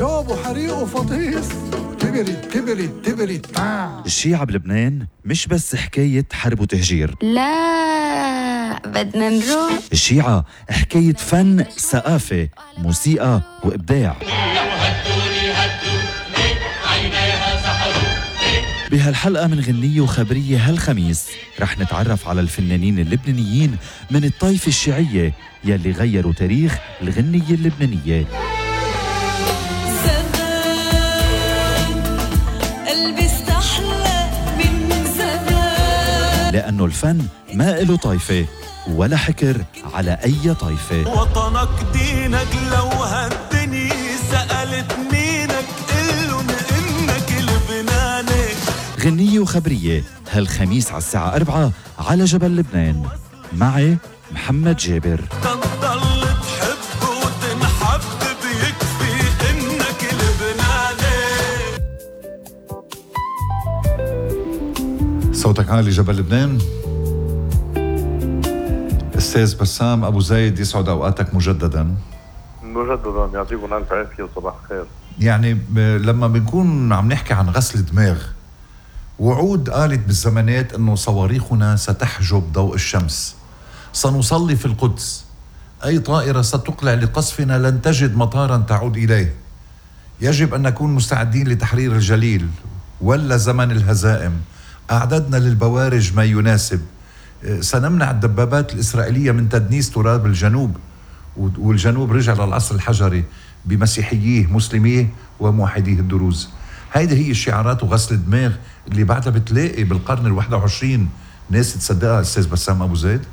جاب وحريق وفطيس، كبرت. الشيعة بلبنان مش بس حكاية حرب وتهجير، لا بدنا نروح. الشيعة حكاية فن، ثقافة، موسيقى وإبداع. بهالحلقة من غنية وخبرية هالخميس رح نتعرف على الفنانين اللبنانيين من الطائفة الشيعية يلي غيروا تاريخ الغنية اللبنانية. لأنه الفن ما إله طائفة ولا حكر على أي طائفة. وطنك دينك لو هالدنيا سألت مينك قلن إنك لبناني. غنية وخبرية هالخميس على الساعة 4 على جبل لبنان، معي محمد جابر. تضل تحب وتنحب بيكفي إنك لبناني. صوتك عالي جبل لبنان. أستاذ بسام أبو زيد، يسعد أوقاتك مجددا. يعطيكم ألف عافية وصباح خير. يعني لما بنكون عم نحكي عن غسل دماغ، وعود قالت بالزمانات أنه صواريخنا ستحجب ضوء الشمس، سنصلي في القدس، أي طائرة ستقلع لقصفنا لن تجد مطارا تعود إليه، يجب أن نكون مستعدين لتحرير الجليل ولا زمن الهزائم، أعددنا للبوارج ما يناسب، سنمنع الدبابات الإسرائيلية من تدنيس تراب الجنوب، والجنوب رجع للعصر الحجري بمسيحييه مسلميه وموحديه الدروز. هيدي هي الشعارات وغسل الدماغ اللي بعدها بتلاقي بالقرن ال21 ناس تصدقها. أستاذ بسام أبو زيد،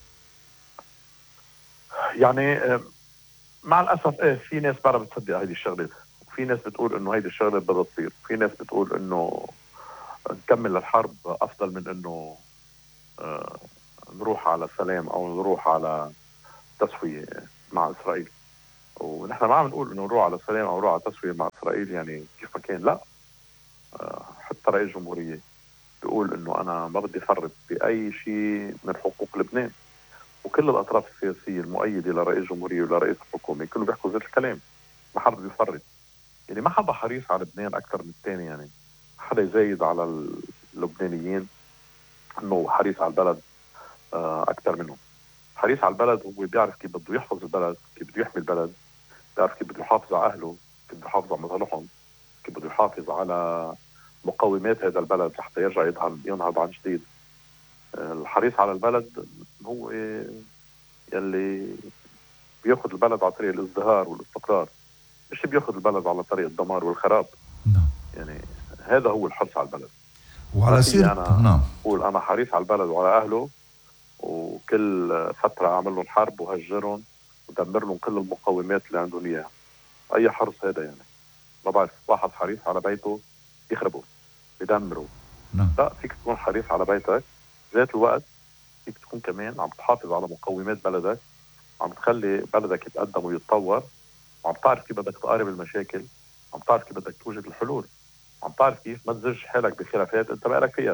يعني مع الأسف في ناس بعدها بتصدق هيدي الشغلات، وفي ناس بتقول إنه هيدي الشغلات بدها تصير، في ناس بتقول إنه نكمل الحرب أفضل من إنه نروح على سلام أو نروح على تسوية مع إسرائيل. ونحن ما عم نقول إنه نروح على سلام أو نروح على تسوية مع إسرائيل يعني كيف ما كان، لا. حتى رئيس الجمهورية بيقول إنه أنا ما بدي فرط بأي شيء من حقوق لبنان، وكل الأطراف السياسية المؤيدة لرئيس الجمهورية ولرئيس الحكومة كله بيحكوا ذات الكلام، ما حدا بيفرط. يعني ما حدا حريص على لبنان أكثر من الثاني، يعني حدا يزايد على اللبنانيين إنه حريص على البلد أكثر منهم. حريص على البلد هو بيعرف كيف بده يحفظ البلد، كيف بده يحمي البلد، بيعرف كيف بده يحافظ على أهله، كيف بده يحافظ على مصالحهم، كيف بده يحافظ على مقومات هذا البلد لحتى يرجع ينهض عن جديد. الحريص على البلد هو يلي بياخذ البلد على طريق الازدهار والاستقرار، مش بياخذ البلد على طريق الدمار والخراب. يعني هذا هو الحرص على البلد. وعلى سيرة أنا أقول أنا حريص على البلد وعلى أهله، وكل فترة أعمل لهم حرب وهجرهم ودمر لهم كل المقومات اللي عندهم إياها. أي حرص هذا؟ يعني ما بعرف، واحد حريص على بيته يخربه يدمره. لا، فيك تكون حريص على بيتك ذات الوقت فيك تكون كمان عم تحافظ على مقومات بلدك، عم تخلي بلدك يتقدم ويتطور، وعم تعرف كيف بدك تقارب المشاكل، عم تعرف كيف بدك توجد الحلول، عم تعرف كيف ما تزج حالك بخلافات انت ما لك فيها.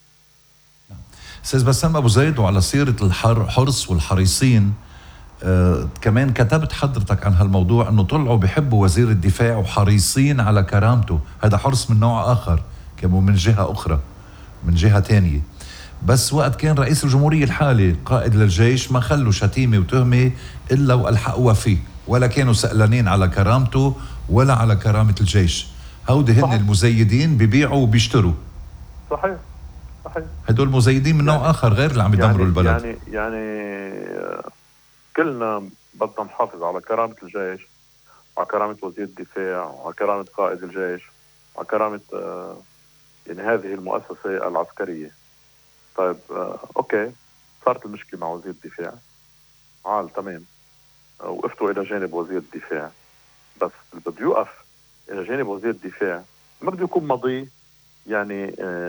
أستاذ بسام أبو زيد، وعلى سيرة الحرص والحريصين، كمان كتبت حضرتك عن هالموضوع أنه طلعوا بيحبوا وزير الدفاع وحريصين على كرامته. هذا حرص من نوع آخر، كانوا من جهة أخرى، من جهة تانية. بس وقت كان رئيس الجمهورية الحالي قائد للجيش ما خلوا شتيمة وتهمة إلا وألحقوا فيه، ولا كانوا سألانين على كرامته ولا على كرامة الجيش. هودي هن المزيدين ببيعوا وبيشتروا. صحيح. هدول مزيدين من نوع آخر غير اللي عم يدمروا البلد. يعني كلنا بدنا نحافظ على كرامة الجيش وعلى كرامة وزير الدفاع وعلى كرامة قائد الجيش وعلى كرامة يعني هذه المؤسسة العسكرية. طيب أوكي، صارت المشكلة مع وزير الدفاع، تمام، وقفتوا إلى جانب وزير الدفاع، بس اللي بده يوقف إلى جانب وزير الدفاع ما بده يكون ماضي يعني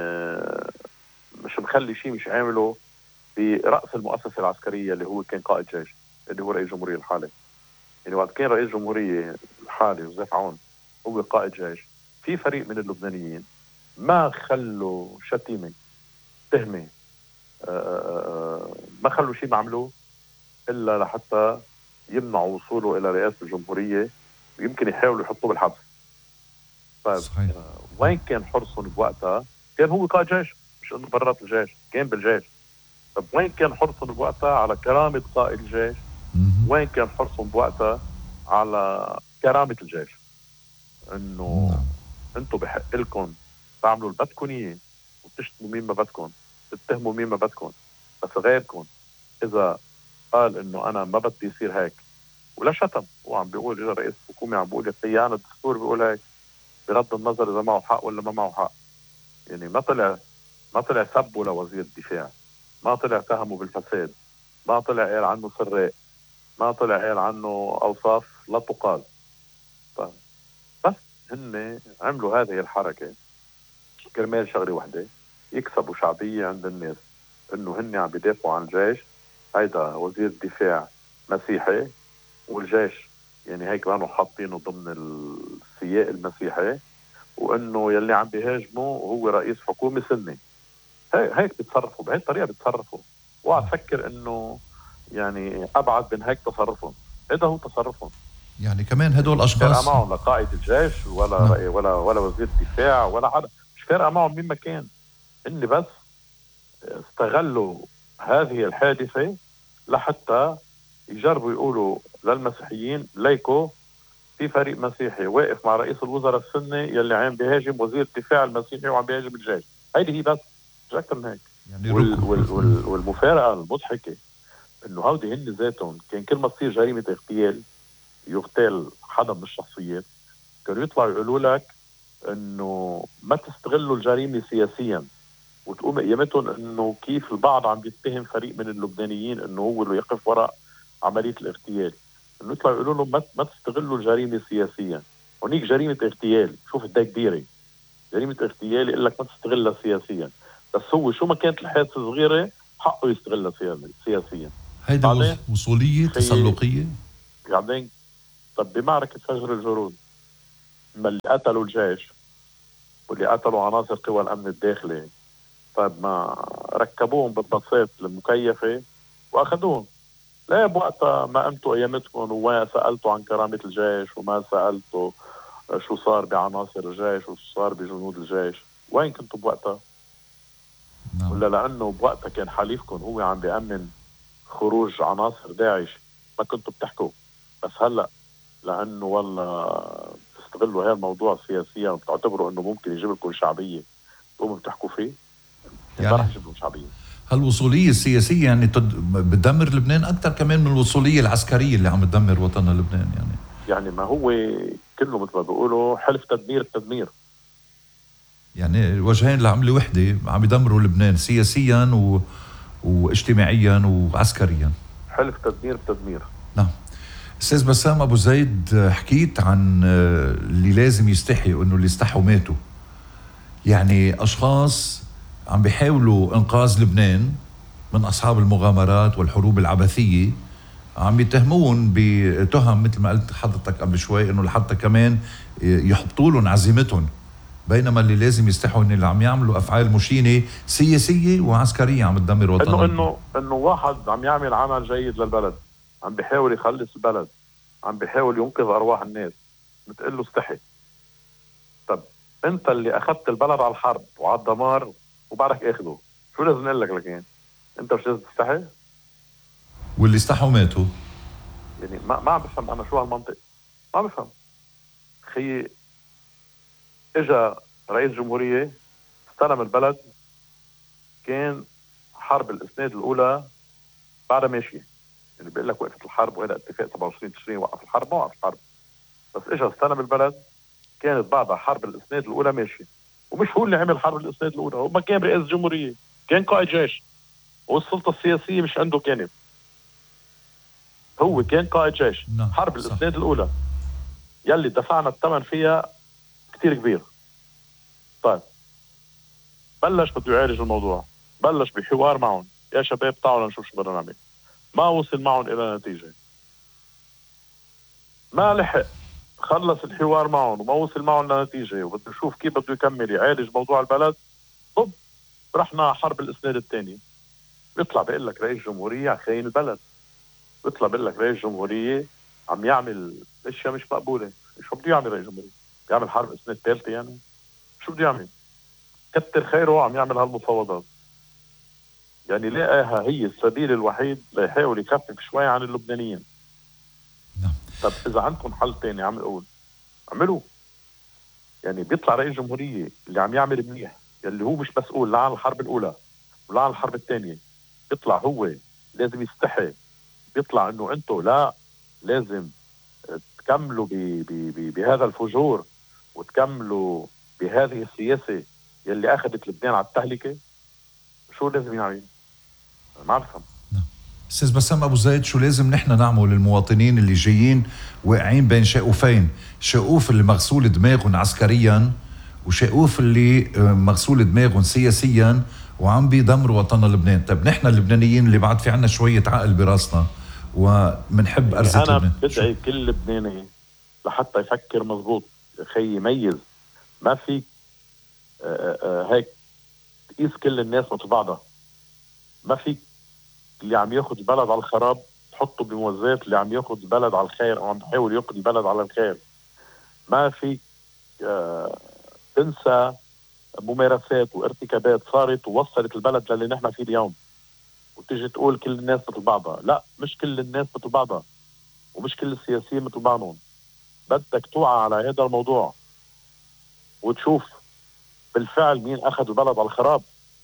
مش مخلي شيء مش عامله برأس المؤسسة العسكرية اللي هو كان قائد جيش، اللي هو رئيس الجمهورية الحالي. يعني وقت كان رئيس الجمهورية الحالي جوزيف عون هو قائد جيش، في فريق من اللبنانيين ما خلوا شتيمة تهمة، ما خلوا شيء ما عملوه إلا لحتى يمنعوا وصوله إلى رئاسة الجمهورية يمكن يحاولوا يحطوه بالحبس. طيب صحيح. وين كان حرصهم بوقتها؟ كان هو قائد جيش، مش انه برات الجيش، كان بالجيش. طب وين كان حرصهم بوقتها على كرامة قائد الجيش؟ وين كان حرصهم بوقتها على كرامة الجيش؟ انه انتم بحق لكم تعملوا اللي بدكم اياه وتشتموا مين ما بدكم، تتهموا مين ما بدكم، بس غيركم اذا قال انه انا ما بدي يصير هيك ولا شتم، هو عم بيقول اذا رئيس الحكومه عم بيقول خيانه الدستور بيقول هيك، بغض النظر اذا معه حق ولا ما معه حق. يعني ما طلع سبوا لوزير الدفاع، ما طلع تهموا بالفساد، ما طلع قال عنه سراق، ما طلع قال عنه اوصاف لا تقال. طيب بس هن عملوا هذه الحركه كرمال شغله وحده، يكسبوا شعبيه عند الناس، انه هن عم بيدافعوا عن الجيش. هيدا وزير الدفاع مسيحي والجيش يعني هيك كانوا حاطينه ضمن السياق المسيحي، وانه يلي عم بيهاجمه هو رئيس حكومه سني. هيك بيتصرفوا، بهي الطريقه بيتصرفوا. اوعى تفكر انه يعني ابعد من هيك تصرفهم، هذا هو تصرفهم. يعني كمان هدول مش فارقه الاشخاص معهم لا قائد الجيش ولا ولا وزير الدفاع ولا حدا، مش فارقه معهم مين ما كان. هن بس استغلوا هذه الحادثه لحتى يجربوا يقولوا للمسيحيين ليكو في فريق مسيحي واقف مع رئيس الوزراء السني يلي عم بيهاجم وزير الدفاع المسيحي وعم بيهاجم الجيش. هيدي هي بس، مش اكثر من هيك. يعني والمفارقه المضحكه انه هودي هن ذاتهم كان كل ما تصير جريمه اغتيال يغتال حدا من الشخصيات كانوا يطلعوا يقولوا لك انه ما تستغلوا الجريمه سياسيا، وتقوم قيامتهم انه كيف البعض عم يتهم فريق من اللبنانيين انه هو اللي يقف وراء عمليه الاغتيال، انه يطلعوا يقولوا لهم ما تستغلوا الجريمه سياسيا. هونيك جريمه اغتيال، شوف قد ايه كبيره جريمه اغتيال، يقول لك ما تستغلها سياسيا، بس هو شو ما كانت الحادثه صغيره حقه يستغلها سياسيا. هيدا وصوليه تسلقيه. بعدين طب بمعركه فجر الجرود ما اللي قتلوا الجيش واللي قتلوا عناصر قوى الامن الداخلي، طيب ما ركبوهم بالباصات المكيفه واخذوهم. لا بوقتها ما قمتوا ايامتكم وما سالتوا عن كرامه الجيش وما سالتوا شو صار بعناصر الجيش وشو صار بجنود الجيش. وين كنتوا بوقتها؟ نعم. ولا لانه بوقتها كان حليفكم هو عم بيأمن خروج عناصر داعش ما كنتوا بتحكوا؟ بس هلا لانه والله تستغلوا هذا الموضوع سياسيا وبتعتبروا انه ممكن يجيب لكم شعبيه تقوموا بتحكوا فيه، يعني رح يجيب لكم شعبيه. هالوصوليه السياسيه يعني بتدمر لبنان اكثر كمان من الوصوليه العسكريه اللي عم تدمر وطننا لبنان. يعني ما هو كله مثل ما بيقولوا حلف تدمير التدمير، يعني وجهين لعمله وحده عم يدمروا لبنان سياسيا واجتماعيا وعسكريا. حلف تدمير بتدمير. نعم. استاذ بسام ابو زيد، حكيت عن اللي لازم يستحي وانه اللي استحوا ماتوا. يعني اشخاص عم بيحاولوا انقاذ لبنان من اصحاب المغامرات والحروب العبثيه، عم يتهمون بتهم مثل ما قلت حضرتك قبل شوي انه لحتى كمان يحبطوا لهم عزيمتهم، بينما اللي لازم يستحوا ان اللي عم يعملوا افعال مشينه سياسيه وعسكريه عم تدمر وطننا. انه واحد عم يعمل عمل جيد للبلد، عم بيحاول يخلص البلد، عم بيحاول ينقذ ارواح الناس، بتقول له استحي. طب انت اللي اخذت البلد على الحرب وعلى الدمار وبعدك اخذه، شو لازم نقول لك؟ لكن انت مش لازم تستحي؟ واللي استحوا ماتوا. يعني ما عم بفهم انا شو هالمنطق، ما بفهم. خي اجا رئيس جمهورية استلم البلد، كان حرب الاسناد الاولى بعدها ماشيه، يعني بيقول لك وقفت الحرب وهذا اتفاق 27 تشرين وقف الحرب، ما وقف الحرب، بس اجا استلم البلد كانت بعدها حرب الاسناد الاولى ماشيه. ومش هو اللي عمل حرب الاسناد الاولى، هو ما كان رئيس جمهوريه، كان قائد جيش، والسلطه السياسيه مش عنده كانت، هو كان قائد جيش. حرب الاسناد الاولى يلي دفعنا الثمن فيها كتير كبير. طيب بلش بده يعالج الموضوع، بلش بحوار معهم، يا شباب تعالوا نشوف شو بدنا نعمل. ما وصل معهم الى نتيجه، ما لحق خلص الحوار معهم وما وصل معهم لنتيجه، وبده يشوف كيف بده يكمل يعالج موضوع البلد. طب رحنا حرب الاسناد الثانيه، بيطلع بيقول لك رئيس جمهوريه عم خاين البلد، بيطلع بيقول لك رئيس جمهوريه عم يعمل اشياء مش مقبوله. شو بده يعمل رئيس جمهورية؟ يعمل حرب السنة الثالثة يعني؟ شو بده يعمل؟ كتر خيره عم يعمل هالمفاوضات. يعني لقاها هي السبيل الوحيد ليحاول يخفف شوي عن اللبنانيين. نعم. طب إذا عندكم حل تاني عم نقول اعملوا. يعني بيطلع رئيس جمهورية اللي عم يعمل منيح، اللي هو مش مسؤول لا عن الحرب الأولى ولا عن الحرب الثانية، بيطلع هو لازم يستحي، بيطلع إنه أنتوا لا لازم تكملوا بهذا الفجور وتكملوا بهذه السياسة يلي أخذت لبنان على التهلكة. شو لازم يعمل؟ ما أفهم. أستاذ بسام أبو زيد، شو لازم نحن نعمل للمواطنين اللي جايين واقعين بين شقوفين، شقوف اللي مغسول دماغهم عسكريا وشقوف اللي مغسول دماغهم سياسيا وعم بيدمروا وطننا لبنان؟ طيب نحن اللبنانيين اللي بعد في عنا شوية عقل براسنا ومنحب أرزة أنا لبنان، بدعي كل لبناني لحتى يفكر مزبوط خي يميز. ما في هيك تقيس كل الناس مثل بعضها. ما في اللي عم ياخد البلد على الخراب تحطه بموازات اللي عم ياخد البلد على الخير او عم بيحاول ياخد البلد على الخير. ما في تنسى ممارسات وارتكابات صارت ووصلت البلد للي نحن فيه اليوم وتيجي تقول كل الناس مثل بعضها. لا، مش كل الناس مثل بعضها ومش كل السياسيين مثل بعضهم. بدك توعى على هذا الموضوع وتشوف بالفعل مين اخذ البلد على الخراب.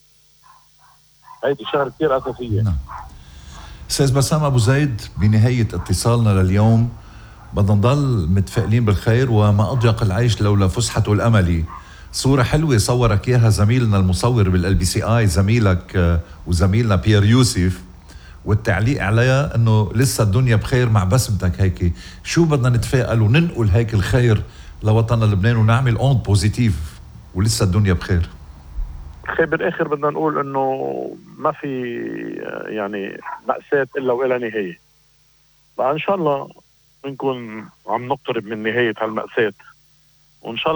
هيدي شغله كثير اساسيه. نعم. أستاذ بسام أبو زيد، بنهاية اتصالنا لليوم بدنا نضل متفائلين بالخير، وما أضيق العيش لولا فسحته الأملي. صورة حلوة صورك إياها زميلنا المصور بالLBCI، زميلك وزميلنا بيير يوسف، والتعليق عليها أنه لسه الدنيا بخير مع بسمتك. هيك شو بدنا نتفائل وننقل هيك الخير لوطننا لبنان ونعمل أوند بوزيتيف ولسه الدنيا بخير؟ خير بالاخر بدنا نقول انه ما في يعني مأساة الا والى نهاية. فان شاء الله بنكون عم نقترب من نهاية هالمأساة، وان شاء الله